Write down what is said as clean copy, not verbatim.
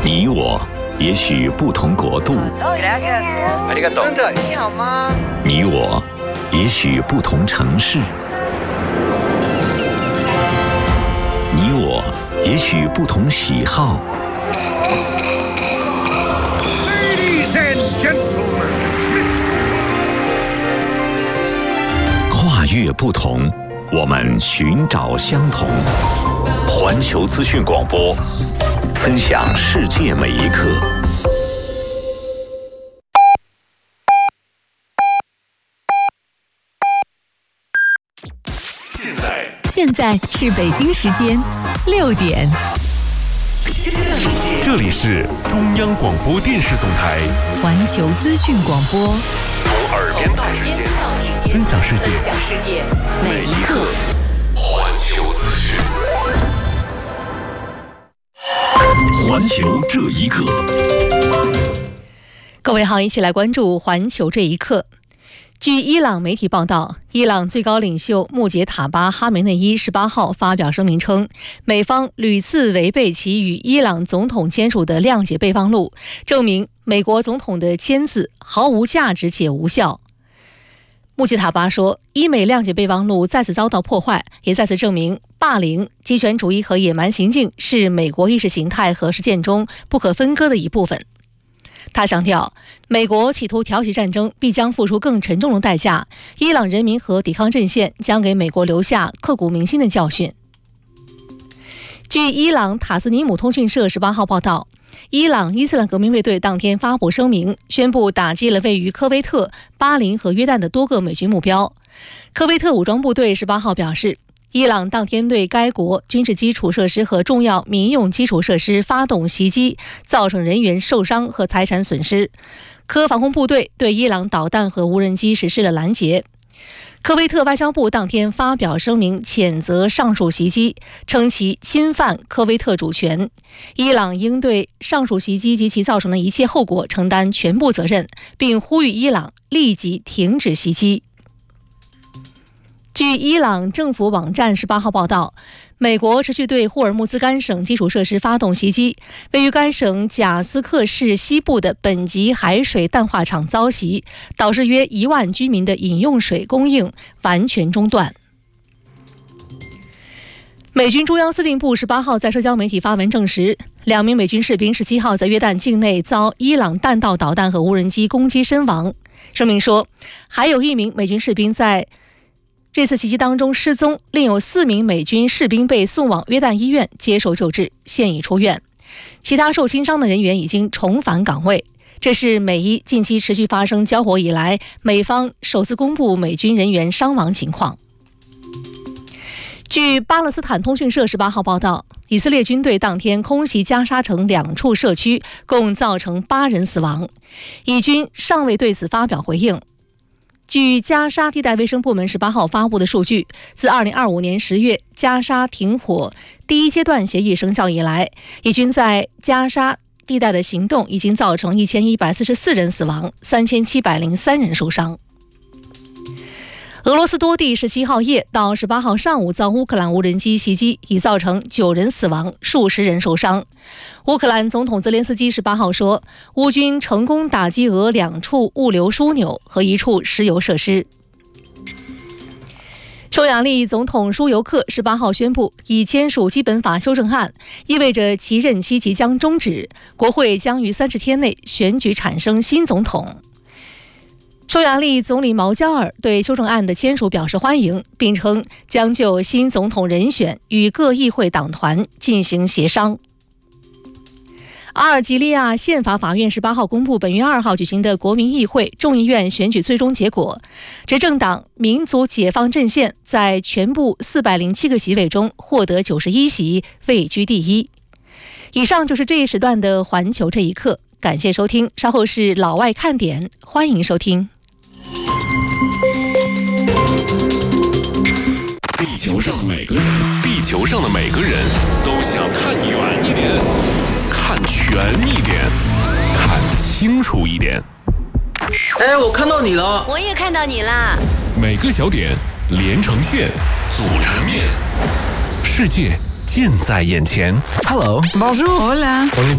你我也许不同国度， 你好吗？ 你我也许不同城市，你我也许不同喜好。 Ladies and gentlemen, 跨越不同，我们寻找相同。环球资讯广播，分享世界每一刻。 现在是北京时间6点。 这里是中央广播电视总台环球资讯广播， 从耳边到指尖，分享世界每一刻。 环球资讯， 环球这一刻。 各位好，一起来关注环球这一刻。据伊朗媒体报道，伊朗最高领袖穆杰塔巴·哈梅内伊18号发表声明称，美方屡次违背其与伊朗总统签署的谅解备忘录，证明美国总统的签字毫无价值且无效。穆杰塔巴说，伊美谅解备忘录再次遭到破坏，也再次证明霸凌、极权主义和野蛮行径是美国意识形态和实践中不可分割的一部分。他强调，美国企图挑起战争必将付出更沉重的代价，伊朗人民和抵抗阵线将给美国留下刻骨铭心的教训。据伊朗塔斯尼姆通讯社18号报道，伊朗伊斯兰革命卫队当天发布声明，宣布打击了位于科威特、巴林和约旦的多个美军目标。科威特武装部队18号表示，伊朗当天对该国军事基础设施和重要民用基础设施发动袭击，造成人员受伤和财产损失。科防空部队对伊朗导弹和无人机实施了拦截。科威特外交部当天发表声明，谴责上述袭击，称其侵犯科威特主权。伊朗应对上述袭击及其造成的一切后果承担全部责任，并呼吁伊朗立即停止袭击。据伊朗政府网站18号报道，美国持续对霍尔木兹干省基础设施发动袭击，位于该省贾斯克市西部的本级海水淡化厂遭袭，导致约1万居民的饮用水供应完全中断。美军中央司令部18号在社交媒体发文证实，2名美军士兵17号在约旦境内遭伊朗弹道导弹和无人机攻击身亡。声明说，还有1名美军士兵在这次袭击当中失踪，另有4名美军士兵被送往约旦医院接受救治，现已出院。其他受轻伤的人员已经重返岗位。这是美伊近期持续发生交火以来，美方首次公布美军人员伤亡情况。据巴勒斯坦通讯社18号报道，以色列军队当天空袭加沙城2处社区，共造成8人死亡。以军尚未对此发表回应。据加沙地带卫生部门18号发布的数据，自2025年10月加沙停火第一阶段协议生效以来，以军在加沙地带的行动已经造成1144人死亡，3703人受伤。俄罗斯多地17号夜到18号上午遭乌克兰无人机袭击，已造成9人死亡，数十人受伤。乌克兰总统泽连斯基18号说，乌军成功打击俄2处物流枢纽和1处石油设施。匈牙利总统舒尤克18号宣布，已签署基本法修正案，意味着其任期即将终止，国会将于30天内选举产生新总统。匈牙利总理毛焦尔对修正案的签署表示欢迎，并称将就新总统人选与各议会党团进行协商。阿尔及利亚宪法法院18号公布本月2号举行的国民议会众议院选举最终结果，执政党民族解放阵线在全部407个席位中获得91席，位居第一。以上就是这一时段的环球这一刻，感谢收听，稍后是老外看点，欢迎收听。 地球上的每个人都想看远一点，看全一点，看清楚一点。 哎，我看到你了， 我也看到你啦。 每个小点连成线，组成面，世界近在眼前。 Hello，Bonjour，Hola，